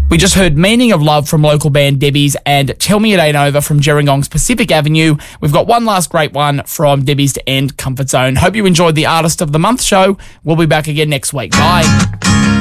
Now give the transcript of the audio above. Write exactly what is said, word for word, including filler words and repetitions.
We just heard Meaning of Love from local band Debbie's and Tell Me It Ain't Over from Gerringong's Pacific Avenue. We've got one last great one from Debbie's to end Comfort Zone. Hope you enjoyed the Artist of the Month show. We'll be back again next week. Bye.